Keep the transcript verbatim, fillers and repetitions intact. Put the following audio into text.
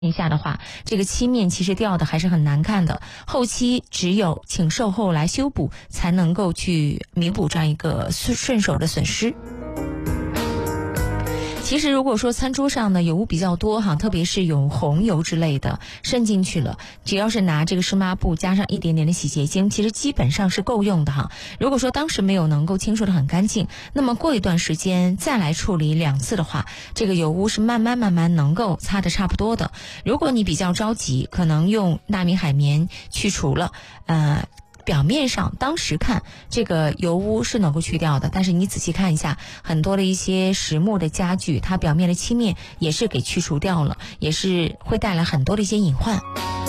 一下的话，这个漆面其实掉的还是很难看的，后期只有请售后来修补，才能够去弥补这样一个顺顺手的损失。其实如果说餐桌上呢油污比较多哈，特别是有红油之类的渗进去了，只要是拿这个湿抹布加上一点点的洗洁精，其实基本上是够用的哈。如果说当时没有能够清除的很干净，那么过一段时间再来处理两次的话，这个油污是慢慢慢慢能够擦得差不多的。如果你比较着急，可能用纳米海绵去除了，呃表面上当时看这个油污是能够去掉的，但是你仔细看一下，很多的一些实木的家具，它表面的漆面也是给去除掉了，也是会带来很多的一些隐患。